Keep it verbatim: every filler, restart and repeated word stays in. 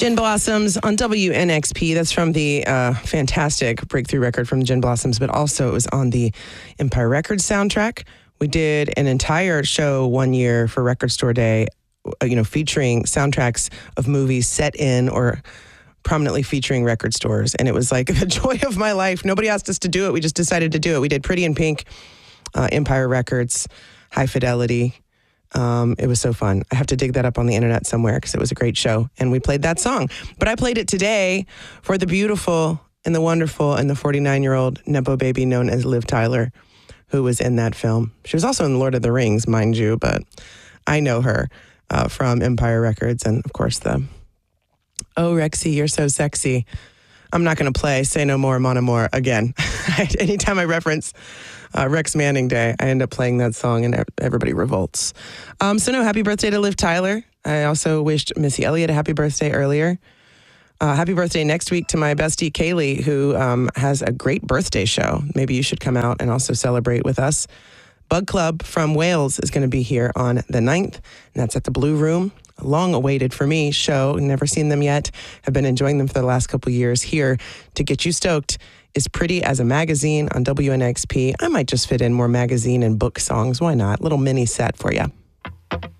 Gin Blossoms on W N X P. That's from the uh, fantastic breakthrough record from Gin Blossoms, but also it was on the Empire Records soundtrack. We did an entire show one year for Record Store Day, you know, featuring soundtracks of movies set in or prominently featuring record stores. And it was like the joy of my life. Nobody asked us to do it. We just decided to do it. We did Pretty in Pink, uh, Empire Records, High Fidelity. Um, it was so fun. I have to dig that up on the internet somewhere because it was a great show. And we played that song. But I played it today for the beautiful and the wonderful and the forty-nine-year-old Nepo baby known as Liv Tyler, who was in that film. She was also in Lord of the Rings, mind you, but I know her uh, from Empire Records and, of course, the Oh, Rexy, You're So Sexy. I'm not going to play Say No More, Mon Amour again. Anytime I reference uh, Rex Manning Day, I end up playing that song and everybody revolts. Um, so no, happy birthday to Liv Tyler. I also wished Missy Elliott a happy birthday earlier. Uh, happy birthday next week to my bestie Kaylee, who um, has a great birthday show. Maybe you should come out and also celebrate with us. Bug Club from Wales is going to be here on the ninth, and that's at the Blue Room. A long-awaited, for me, show. Never seen them yet. Have been enjoying them for the last couple of years. Here to get you stoked is Pretty as a Magazine on W N X P. I might just fit in more magazine and book songs. Why not? Little mini set for you.